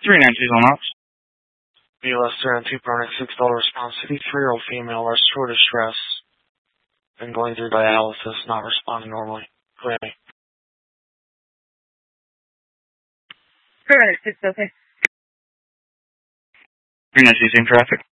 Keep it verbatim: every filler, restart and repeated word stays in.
three nine two on ops. B L S three nine two, permanent six dollar response. fifty-three-year-old female, respiratory distress. Been going through dialysis, not responding normally. Clear me. Permanent six, okay. three nine two, same traffic.